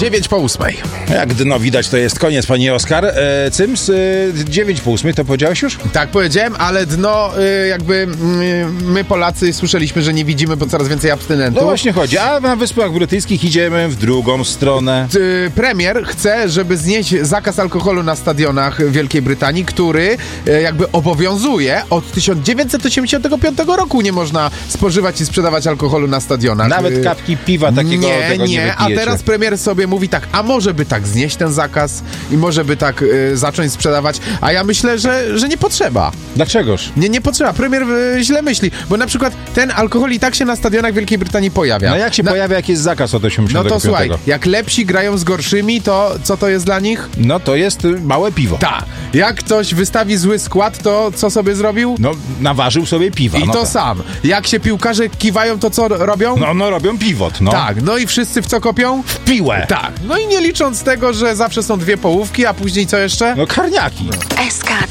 9:08. Jak dno widać, to jest koniec, panie Oskar. Cyms, 9:08, to powiedziałeś już? Tak powiedziałem, ale dno jakby my Polacy słyszeliśmy, że nie widzimy, bo coraz więcej abstynentów. No właśnie chodzi, a na Wyspach Brytyjskich idziemy w drugą stronę. Premier chce, żeby znieść zakaz alkoholu na stadionach Wielkiej Brytanii, który jakby obowiązuje od 1985 roku. Nie można spożywać i sprzedawać alkoholu na stadionach. Nawet kapki piwa takiego tego nie wypijecie. A teraz premier sobie mówi tak, a może by tak znieść ten zakaz i może by tak zacząć sprzedawać, a ja myślę, że nie potrzeba. Dlaczegoż? Nie potrzeba. Premier źle myśli, bo na przykład ten alkohol i tak się na stadionach Wielkiej Brytanii pojawia. No jak się pojawia, jak jest zakaz od 85? No to słuchaj, jak lepsi grają z gorszymi, to co to jest dla nich? No to jest małe piwo. Tak. Jak ktoś wystawi zły skład, to co sobie zrobił? No naważył sobie piwa. I no to tak. sam. Jak się piłkarze kiwają, to co robią? No robią piwot, no. Tak, no i wszyscy w co kopią? W piłę. Tak. No i nie licząc tego, że zawsze są dwie połówki, a później co jeszcze? No karniaki. SK